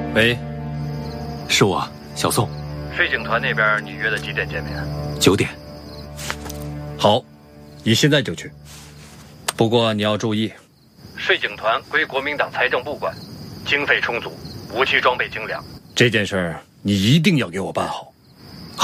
喂， 是我，小宋。 税警团那边你约的几点见面 ？9点。 好，你现在就去。不过你要注意，税警团归国民党财政部管，经费充足，武器装备精良。这件事儿你一定要给我办好。